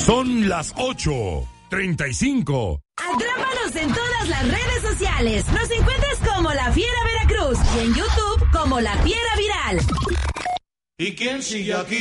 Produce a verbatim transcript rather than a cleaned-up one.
Son las ocho treinta y cinco. Atrápanos en todas las redes sociales. Nos encuentras como La Fiera Veracruz y en YouTube como La Fiera Viral. ¿Y quién sigue aquí?